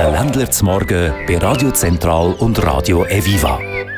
Der Ländler zum Morgen bei Radio Zentral und Radio Eviva.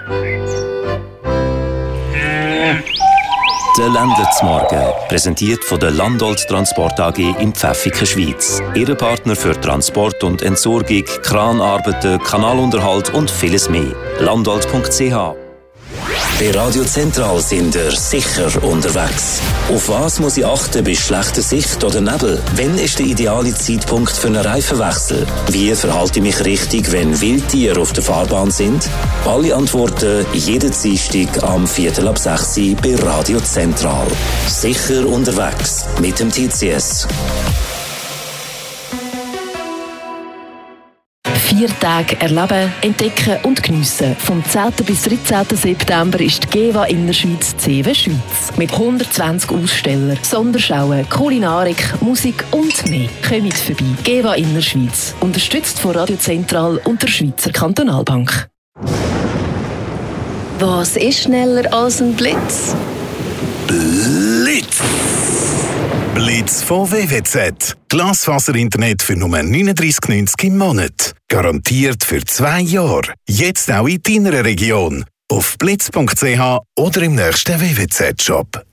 Der Ländler zum Morgen, präsentiert von der Landolt Transport AG in Pfäffiken, Schweiz. Ihre Partner für Transport und Entsorgung, Kranarbeiten, Kanalunterhalt und vieles mehr. Landolt.ch. Bei Radio Zentral sind ihr sicher unterwegs. Auf was muss ich achten bei schlechter Sicht oder Nebel? Wann ist der ideale Zeitpunkt für einen Reifenwechsel? Wie verhalte ich mich richtig, wenn Wildtiere auf der Fahrbahn sind? Alle Antworten jeden Dienstag am 5:45 bei Radio Zentral. Sicher unterwegs mit dem TCS. 4 Tage erleben, entdecken und geniessen. Vom 10. bis 13. September ist die GEWA Innerschweiz CW Schweiz. Mit 120 Ausstellern, Sonderschauen, Kulinarik, Musik und mehr. Kommt vorbei. GEWA Innerschweiz. Unterstützt von Radio Zentral und der Schweizer Kantonalbank. Was ist schneller als ein Blitz? Blitz! Blitz von WWZ. Glasfaser-Internet für nur 39,90 im Monat. Garantiert für 2 Jahre. Jetzt auch in deiner Region. Auf blitz.ch oder im nächsten WWZ-Shop.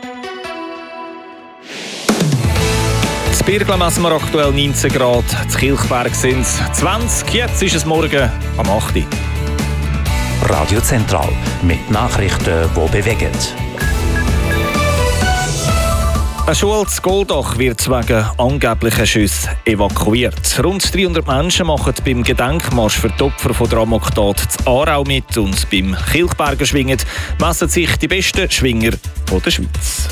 In Birgla messen wir aktuell 19 Grad. In Kilchberg sind es 20. Jetzt ist es morgen am 8. Radio Zentral mit Nachrichten, die bewegen. Eine Schule in Goldach wird wegen angeblicher Schüsse evakuiert. Rund 300 Menschen machen beim Gedenkmarsch für die Opfer von der Amoktat zu Aarau mit und beim Kilchberger Schwingen messen sich die besten Schwinger der Schweiz.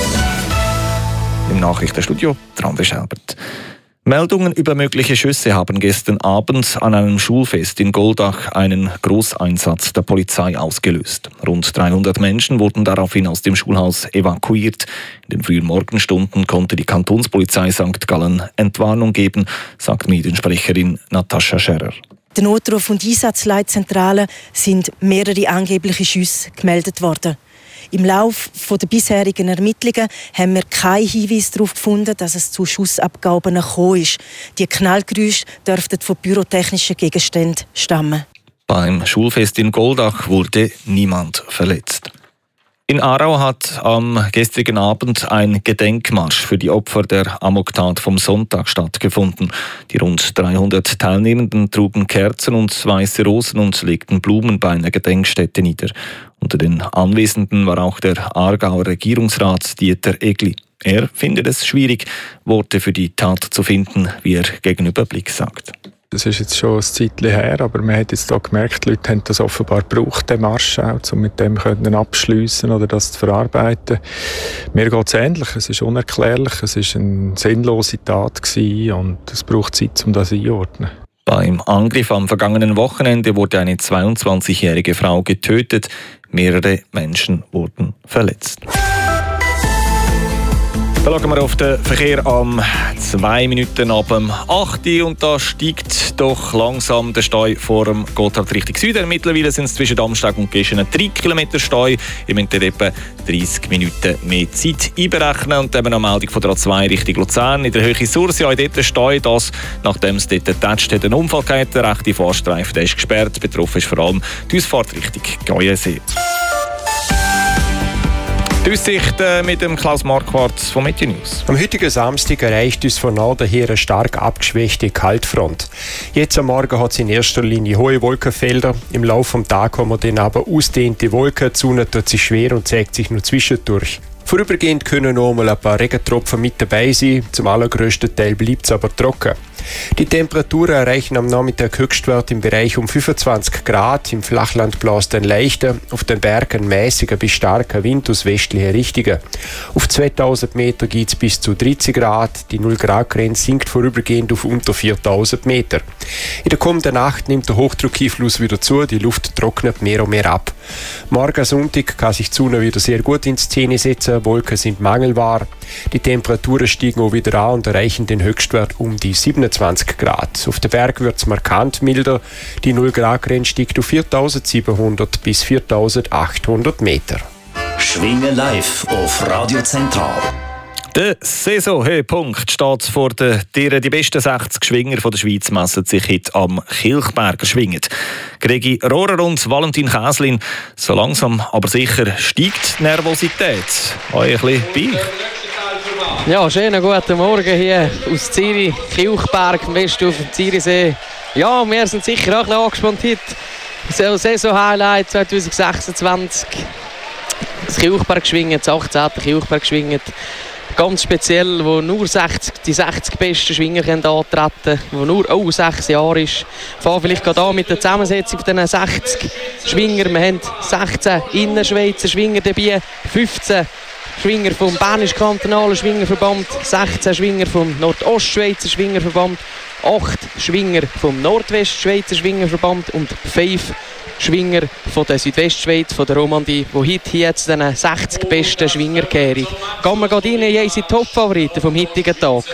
Im Nachrichtenstudio André Schelbert. Meldungen über mögliche Schüsse haben gestern Abend an einem Schulfest in Goldach einen Großeinsatz der Polizei ausgelöst. Rund 300 Menschen wurden daraufhin aus dem Schulhaus evakuiert. In den frühen Morgenstunden konnte die Kantonspolizei St. Gallen Entwarnung geben, sagt Mediensprecherin Natascha Scherer. Der Notruf- und Einsatzleitzentrale sind mehrere angebliche Schüsse gemeldet worden. Im Laufe der bisherigen Ermittlungen haben wir keinen Hinweis darauf gefunden, dass es zu Schussabgaben gekommen ist. Die Knallgeräusche dürften von pyrotechnischen Gegenständen stammen. Beim Schulfest in Goldach wurde niemand verletzt. In Aarau hat am gestrigen Abend ein Gedenkmarsch für die Opfer der Amoktat vom Sonntag stattgefunden. Die rund 300 Teilnehmenden trugen Kerzen und weiße Rosen und legten Blumen bei einer Gedenkstätte nieder. Unter den Anwesenden war auch der Aargauer Regierungsrat Dieter Egli. Er findet es schwierig, Worte für die Tat zu finden, wie er gegenüber Blick sagt. Das ist jetzt schon ein Zeitchen her, aber man hat jetzt auch gemerkt, die Leute haben das offenbar gebraucht, den Marsch auch, um mit dem abschliessen oder das zu verarbeiten. Mir geht es ähnlich, es ist unerklärlich, es war eine sinnlose Tat gewesen und es braucht Zeit, um das einzuordnen. Beim Angriff am vergangenen Wochenende wurde eine 22-jährige Frau getötet, mehrere Menschen wurden verletzt. Da schauen wir auf den Verkehr am 2 Minuten ab dem 8. Und da steigt doch langsam der Stau vor dem Gotthard Richtung Süden. Mittlerweile sind es zwischen Damstag und Geschen 3 Kilometer Stau. Ihr müsst etwa 30 Minuten mehr Zeit einberechnen. Und dann eine Meldung von der A2 Richtung Luzern. In der Höhe Sursia, dort Stau, das, nachdem es dort getatscht hat, einen Unfall gegeben. Der rechte Fahrstreifen ist gesperrt. Betroffen ist vor allem die Ausfahrt Richtung Gäuensee. Die Aussicht mit dem Klaus Marquardt von Meteo News. Am heutigen Samstag erreicht uns von Norden her eine stark abgeschwächte Kaltfront. Jetzt am Morgen hat es in erster Linie hohe Wolkenfelder. Im Laufe des Tages haben wir dann aber ausdehnte Wolken. Die Sonne tut sich schwer und zeigt sich nur zwischendurch. Vorübergehend können noch mal ein paar Regentropfen mit dabei sein. Zum allergrößten Teil bleibt es aber trocken. Die Temperaturen erreichen am Nachmittag Höchstwert im Bereich um 25 Grad. Im Flachland bläst ein leichter, auf den Bergen mäßiger bis starker Wind aus westlicher Richtung. Auf 2000 Meter geht es bis zu 30 Grad. Die 0-Grad-Grenze sinkt vorübergehend auf unter 4000 Meter. In der kommenden Nacht nimmt der Hochdruckeinfluss wieder zu. Die Luft trocknet mehr und mehr ab. Morgen Sonntag kann sich die Sonne wieder sehr gut in Szene setzen. Wolken sind mangelbar. Die Temperaturen steigen auch wieder an und erreichen den Höchstwert um die 27 Grad. Auf den Berg wird es markant milder. Die 0-Grad-Grenze steigt auf 4700 bis 4800 Meter. Schwingen live auf Radio Zentral. Der Saisonhöhepunkt steht vor der Tiere. Die besten 60 Schwinger der Schweiz messen sich heute am Kilchberger Schwingen. Gregi Rohrer und Valentin Käslin. So langsam, aber sicher steigt die Nervosität. Euch ein bisschen bei. Ja, schönen guten Morgen hier aus Zürich, Kilchberg, am Westen auf dem Zürichsee. Ja, wir sind sicher auch ein bisschen angespannt heute. Saison-Highlight 2026. Das Kilchberg Schwingen, das 18. Kilchberg Schwingen. Ganz speziell, wo nur die 60 besten Schwinger antreten können, wo nur 6 Jahre ist. Ich fange vielleicht gerade an mit der Zusammensetzung von diesen 60 Schwinger. Wir haben 16 Innerschweizer Schwinger dabei, 15 Schwinger vom Bernischen Kantonalen Schwingerverband, 16 Schwinger vom Nordostschweizer Schwingerverband, 8 Schwinger vom Nordwestschweizer Schwingerverband und 5 Schwinger von der Südwestschweiz, von der Romandie, die heute jetzt den 60 besten Schwinger kehren. Gehen wir gerade rein in unsere Top-Favoriten vom heutigen Tag.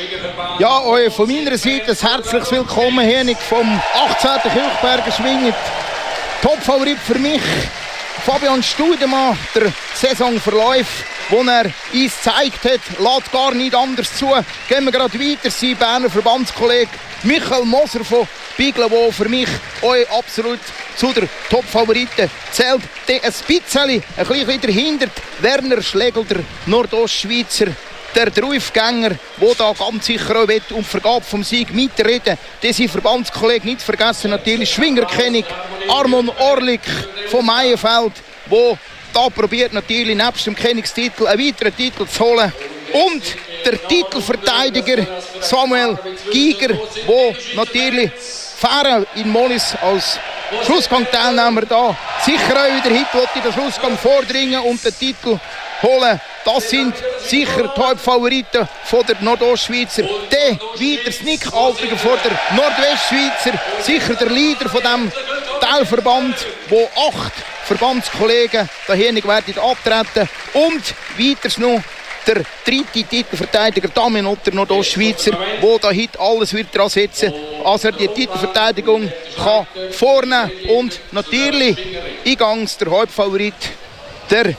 Ja, von meiner Seite ein herzliches Willkommen hier vom 18. Kilchberger Schwingen. Top-Favorit für mich, Fabian Studemann, der Saisonverlauf, den er uns gezeigt hat, lässt gar nicht anders zu. Gehen wir gerade weiter, sein Berner Verbandskollege Michael Moser von Biglen, der für mich absolut zu den Top-Favoriten zählt. Ein bisschen dahinter Werner Schlegel, der Nordostschweizer, der Draufgänger, der da ganz sicher auch will um die Vergabe vom Sieg mitreden. Sein Verbandskollege nicht vergessen, natürlich Schwingerkönig Armon Orlik von Meyenfeld, der da probiert natürlich nebst dem Königstitel einen weiteren Titel zu holen. Und der Titelverteidiger Samuel Giger, der natürlich Fähre in Mollis als Schlussgang-Teilnehmer da sicher auch wieder heute in den Schlussgang vordringen und den Titel holen. Das sind sicher die Hauptfavoriten von der Nordostschweizer. Der weiter Nick Alpiger von der Nordwestschweizer, sicher der Leader von diesem Teilverband, wo 8 Verbandskollegen dahin werden abtreten. Und weiter noch der dritte Titelverteidiger Daminot, der Nordostschweizer, der da heute alles wird dran setzen, als er die Titelverteidigung kann vornehmen. Und natürlich eingangs der Hauptfavorit, der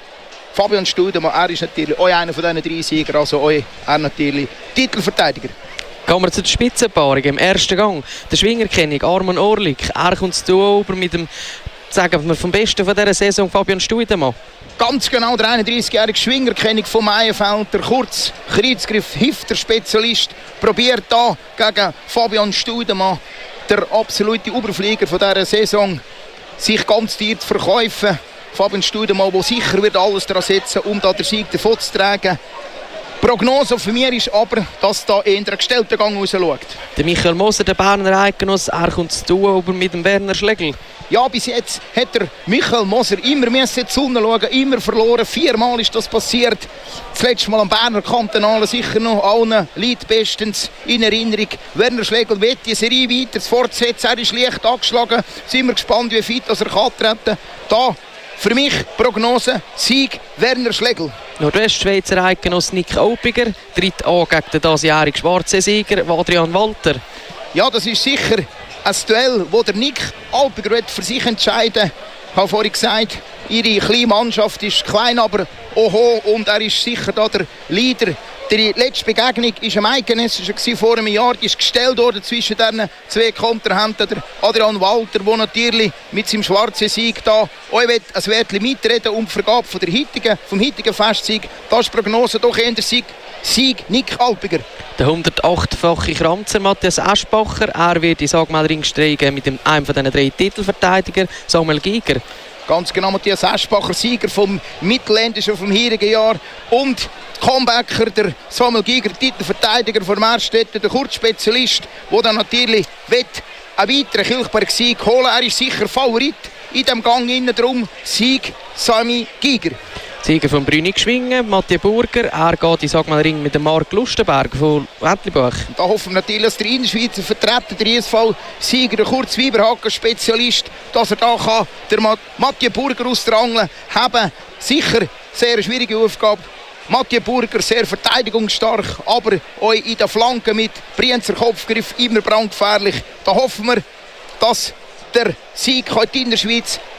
Fabian Studemann. Er ist natürlich auch einer von diesen 3 Siegern, also er natürlich Titelverteidiger. Kommen wir zu der Spitzenpaarung im ersten Gang. Der Schwingerkönig Armon Orlik, er kommt zu tun mit dem, sagen wir, vom Besten von dieser Saison, Fabian Studemann. Ganz genau, der 31-jährige Schwingerkönig von Meyenfeld, der kurz Kreuzgriff Hifter-Spezialist, probiert da gegen Fabian Studemann, der absolute Überflieger von dieser Saison, sich ganz tief zu verkaufen. Fabian Studemann, der sicher wird alles daran setzen, um da den Sieg davon zu tragen. Die Prognose von mir ist aber, dass da eher ein gestellter Gang rausschaut. Der Michael Moser, der Berner Eidgenoss, er kommt zu tun mit dem Werner Schlegel. Ja, bis jetzt hat der Michael Moser immer in die Sonne schauen, immer verloren. 4-mal ist das passiert. Das letzte Mal am Berner Kantonalen sicher noch allen Leuten bestens in Erinnerung. Werner Schlegel wird die Serie weiter fortsetzen. Er ist leicht angeschlagen. Sind wir gespannt, wie fit er kann treten. Da für mich Prognose, Sieg Werner Schlegel. Nordwestschweizer Eidgenoss Nick Alpiger tritt an gegen den diesjährigen Schwarze-Sieger Adrian Walter. Ja, das ist sicher ein Duell, wo der Nick Alpiger für sich entscheiden. Ich habe vorhin gesagt, ihre kleine Mannschaft ist klein, aber oho, und er ist sicher da der Leader. Die letzte Begegnung war am Eidgenössischen vor einem Jahr. Die ist gestellt worden zwischen diesen 2 Kontrahenten. Der Adrian Walter, der natürlich mit seinem schwarzen Sieg da auch ein Wörtchen mitreden um die Vergabe vom heutigen Festsieg. Das ist die Prognose doch eher Sieg Nick Alpiger. Der 108-fache Kranzer Matthias Eschbacher, er wird in Sagmeldring streigen mit einem von diesen 3 Titelverteidigern, Samuel Giger. Ganz genau, Matthias Eschbacher, Sieger vom Mittelländischen vom heurigen Jahr. Und Comebacker, der Samuel Giger, Titelverteidiger von Merstetten, der Kurzspezialist, der dann natürlich einen weiteren Kilchberg-Sieg holen. Er ist sicher Favorit in diesem Gang innen drum. Sieg Sami Giger. Sieger von Brünig Schwingen, Mathieu Burger. Er geht in Sagmeldring mit dem Marc Lustenberg von Wettlibuch. Da hoffen wir natürlich, dass der Innerschweizer Vertreter, der ISV-Sieger, der Kurt Zwieberhaken-Spezialist, dass er da kann, der Mathieu Burger aus der Angel haben. Sicher sehr eine schwierige Aufgabe. Mathieu Burger sehr verteidigungsstark, aber auch in den Flanken mit Brienzer Kopfgriff immer brandgefährlich. Da hoffen wir, dass der Sieg in der Schweiz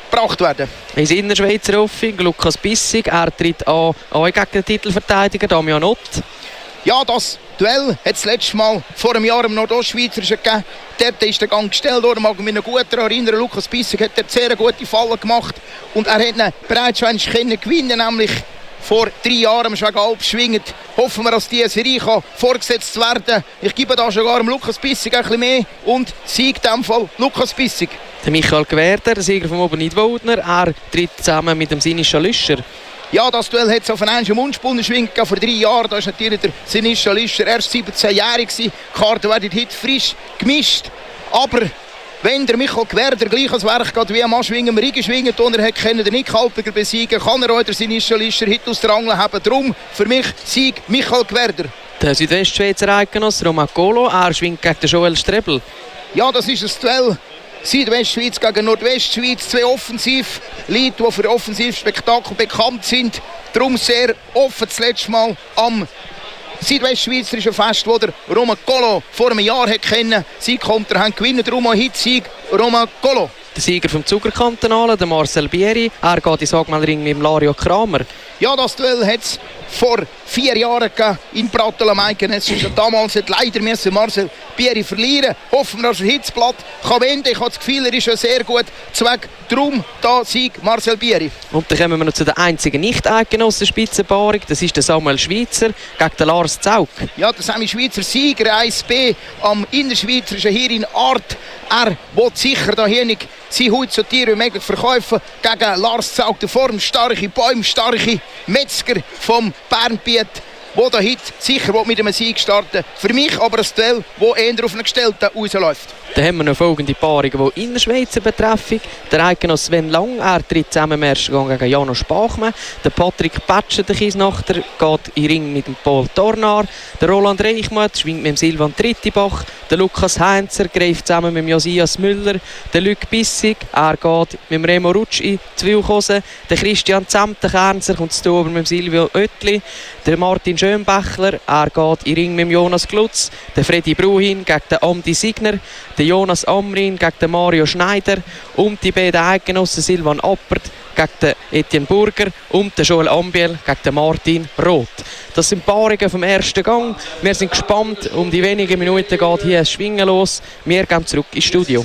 gebracht werden. Ins Innerschweizer Offing, Lukas Bissig, er tritt an gegen den Titelverteidiger Damian Ott. Ja, das Duell hat es letztes Mal vor einem Jahr im Nordostschweizerischen gegeben. Dort ist der Gang gestellt worden, mag mich noch gut daran erinnern. Lukas Bissig hat dort sehr gute Falle gemacht und er hat ihn bereits schon gewinnen, nämlich vor 3 Jahren am Schwegalp schwingend. Hoffen wir, dass diese Serie kann fortgesetzt werden. Ich gebe da sogar dem Lukas Bissig ein bisschen mehr und siegt in diesem Fall Lukas Bissig. Der Michael Gwerder, der Sieger vom Obernit-Woldner, er tritt zusammen mit dem Sinischa Lüscher. Ja, das Duell hat es auf einen Mundspunnen schwingt vor 3 Jahren. Da ist natürlich der Sinischa Lüscher erst 17-jährig gewesen. Die Karten werden heute frisch gemischt. Aber wenn der Michael Gwerder gleiches Werk geht wie am Anschwingen, Rigi schwingt und er hat den Nick Halpiger besiegen, kann er auch der Sinischa Lüscher heute aus der Angel haben. Darum für mich Sieg Michael Gwerder. Der Südwestschweizer Eidgenoss Roman Colo, er schwingt gegen den Joel Strebel. Ja, das ist ein Duell. Südwestschweiz gegen Nordwestschweiz, 2 Offensivleute, die für Offensivspektakel bekannt sind. Darum sehr offen das letzte Mal am Südwestschweizerischen Fest, wo der Roman Colo vor einem Jahr kennen. Sie konnte er gewinnen, darum auch heute Sieg Roman Colo. Der Sieger vom Zuckerkantonalen, der Marcel Bieri, er geht ins Hagmelring mit Lario Kramer. Ja, das Duell hat es vor 4 Jahren gegeben in Prattel am Eidgenoss. Damals hat leider Marcel Bieri verlieren. Hoffen wir, dass er heute das Blatt kann wenden. Ich habe das Gefühl, er ist schon sehr gut Zweck. Darum da Sieg Marcel Bieri. Und dann kommen wir noch zu der einzigen Nicht-Eidgenossen-Spitzenpaarung. Das ist der Samuel Schweizer gegen den Lars Zaug. Ja, der Samuel Schweizer Sieger 1B am Innerschweizerischen hier in Art. Er will sicher da hier nicht sie heute so Tiere wie möglich verkaufen gegen Lars Zaug, der formstarke, bäumstarke Metzger vom Bernbiet, der da heute sicher mit einem Sieg starten. Für mich aber ein Duell, das eher auf einen Gestellten rausläuft. Dann haben wir noch folgende Paarungen, die Innerschweizer betreffen. Der Eidgenoss Sven Lang, er tritt zusammen im ersten Gang gegen Janos Bachmann. Der Patrick Patschen, der Kiesnachter, geht in den Ring mit dem Paul Tornar. Der Roland Reichmuth schwingt mit dem Silvan Trittibach. Der Lukas Heinzer greift zusammen mit dem Josias Müller. Der Luc Bissig, er geht mit dem Remo Rutsch in die Wilchhose. Der Christian Zemt, der Kernzer, kommt zu tun mit dem Silvio Oetli. Der Martin Schönbächler, er geht in den Ring mit dem Jonas Glutz. Der Freddy Bruhin gegen den Amdi Signer. Der Jonas Amrin gegen den Mario Schneider und die beiden Eidgenossen Silvan Appert gegen den Etienne Burger und den Joel Ambiel gegen den Martin Roth. Das sind Paarungen vom ersten Gang. Wir sind gespannt. Um die wenigen Minuten geht hier ein Schwingen los. Wir gehen zurück ins Studio.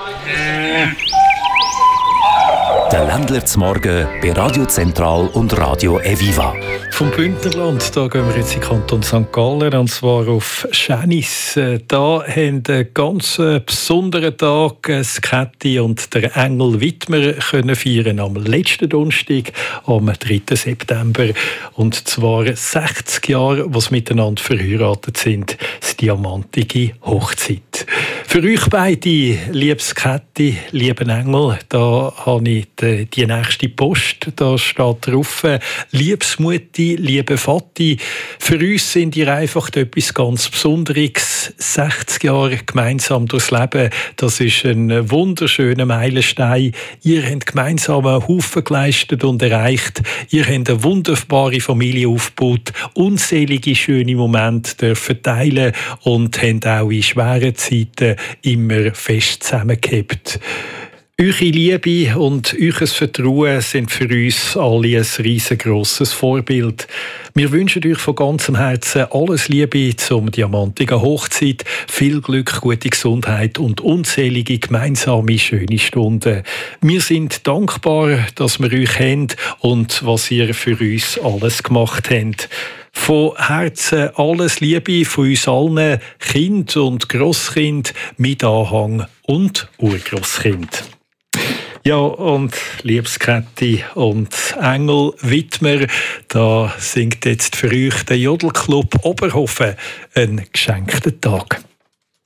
Der Ländler zum Morgen bei Radio Zentral und Radio Eviva. Vom Bündnerland, da gehen wir jetzt in Kanton St. Gallen, und zwar auf Schänis. Da haben einen ganz besonderen Tag Käthi und der Engel Wittmer können feiern am letzten Donnerstag, am 3. September. Und zwar 60 Jahre, was miteinander verheiratet sind. Das diamantige Hochzeit. Für euch beide, liebes Käthi, lieben Engel, da habe ich die nächste Post. Da steht drauf: Liebes Mutti, liebe Vati, für uns sind ihr einfach etwas ganz Besonderes. 60 Jahre gemeinsam durchs Leben, das ist ein wunderschöner Meilenstein. Ihr habt gemeinsam einen Haufen geleistet und erreicht. Ihr habt eine wunderbare Familie aufgebaut, unzählige schöne Momente dürfen teilen und habt auch in schweren Zeiten immer fest zusammengehabt. Eure Liebe und euer Vertrauen sind für uns alle ein riesengroßes Vorbild. Wir wünschen euch von ganzem Herzen alles Liebe zum diamantigen Hochzeit, viel Glück, gute Gesundheit und unzählige gemeinsame schöne Stunden. Wir sind dankbar, dass wir euch haben und was ihr für uns alles gemacht habt. Von Herzen alles Liebe von uns allen, Kind und Grosskind, mit Anhang und Urgrosskind. Ja, und liebes Käthi und Engel Wittmer, da singt jetzt für euch der Jodelclub Oberhofen einen geschenkten Tag.